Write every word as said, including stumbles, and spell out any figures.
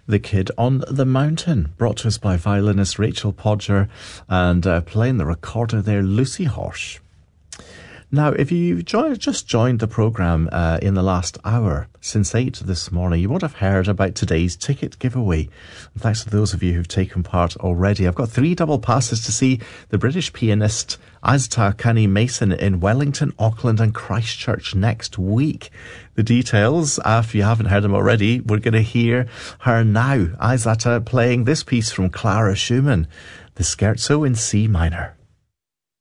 The Kid on the Mountain, brought to us by violinist Rachel Podger and uh, playing the recorder there, Lucy Horsch. Now, if you jo- just joined the programme uh, in the last hour, since eight this morning, you won't have heard about today's ticket giveaway. And thanks to those of you who've taken part already. I've got three double passes to see the British pianist Azta Kani Mason in Wellington, Auckland and Christchurch next week. The details, uh, if you haven't heard them already, we're going to hear her now. Azta playing this piece from Clara Schumann, the Scherzo in C minor.